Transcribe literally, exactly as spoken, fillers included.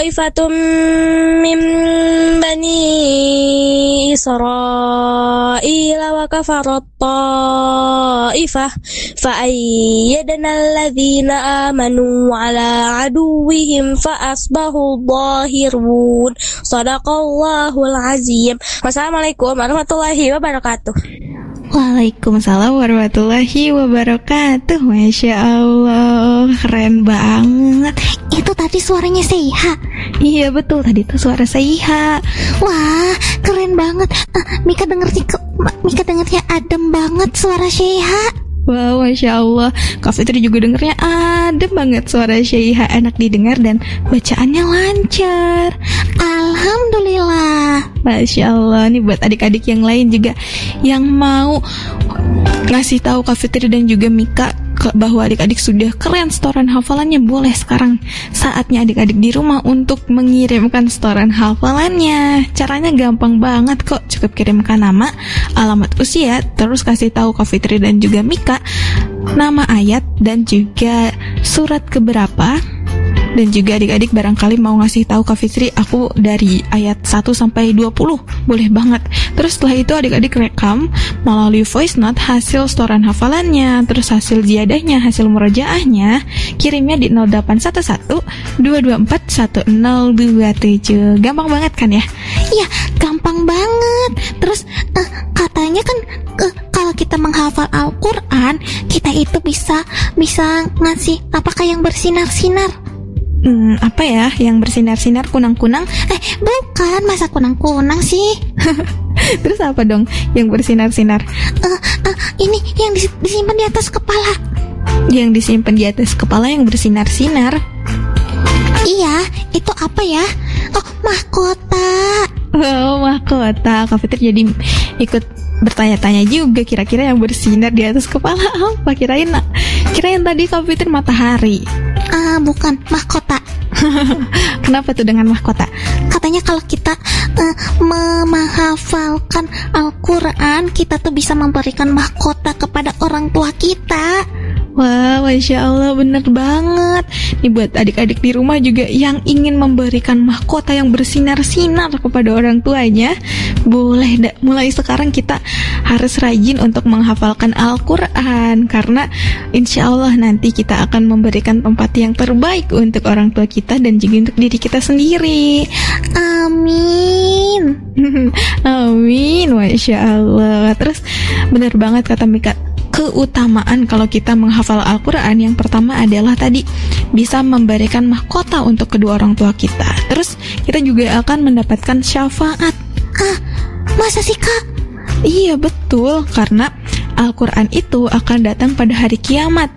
ta'ifatum min bani Israila wa kafarat ta'ifah fa'ayyadna alladhina amanu ala aduwihim fa'asbahu dhahirun. Shadaqallahul azim. Wassalamualaikum warahmatullahi wabarakatuh. Waalaikumsalam warahmatullahi wabarakatuh. Masya Allah, keren banget. Itu tadi suaranya Seiha. Iya betul, tadi itu suara Seiha. Wah, keren banget. uh, Mika dengernya Mika dengernya adem banget suara Seiha. Wow, Masya Allah, Kak Fitri juga dengernya adem banget suara Seiha, enak didengar dan bacaannya lancar. Alhamdulillah. Masya Allah, nih buat adik-adik yang lain juga yang mau ngasih tahu Kak Fitri dan juga Mika bahwa adik-adik sudah keren setoran hafalannya, boleh sekarang saatnya adik-adik di rumah untuk mengirimkan setoran hafalannya. Caranya gampang banget kok, cukup kirimkan nama, alamat usia, terus kasih tahu Kak Fitri dan juga Mika nama ayat dan juga surat keberapa. Dan juga adik-adik barangkali mau ngasih tahu Kak Fitri, aku dari ayat satu sampai dua puluh, boleh banget. Terus setelah itu adik-adik rekam melalui voice note hasil setoran hafalannya, terus hasil ziadahnya, hasil murojaahnya, kirimnya di nol delapan satu satu dua dua empat satu nol dua tujuh. Gampang banget kan ya? Iya, gampang banget. Terus uh, katanya kan uh, kalau kita menghafal Al-Quran, kita itu bisa bisa ngasih apakah yang bersinar-sinar? Hmm, apa ya yang bersinar-sinar, kunang-kunang? Eh, bukan, masa kunang-kunang sih? Terus apa dong yang bersinar-sinar? Uh, uh, ini yang dis- disimpan di atas kepala. Yang disimpan di atas kepala yang bersinar-sinar? Iya, itu apa ya? Oh, mahkota. Oh, mahkota. Kak Fitri jadi ikut bertanya-tanya juga, kira-kira yang bersinar di atas kepala apa? Kirain Kirain tadi Kak Fitri matahari. Ah, uh, bukan, mahkota. Kenapa tuh dengan mahkota? Katanya kalau kita uh, menghafalkan Al-Quran, kita tuh bisa memberikan mahkota kepada orang tua kita. Wah, Masya Allah, bener banget. Nih buat adik-adik di rumah juga yang ingin memberikan mahkota yang bersinar-sinar kepada orang tuanya, boleh da- mulai sekarang kita harus rajin untuk menghafalkan Al-Quran, karena insya Allah nanti kita akan memberikan tempat yang terbaik untuk orang tua kita dan juga untuk diri kita sendiri. Amin. Amin, Masya Allah. Terus bener banget kata Mika, keutamaan kalau kita menghafal Al-Quran yang pertama adalah tadi bisa memberikan mahkota untuk kedua orang tua kita. Terus kita juga akan mendapatkan syafaat. Ah, masa sih Kak? Iya betul, karena Al-Quran itu akan datang pada hari kiamat.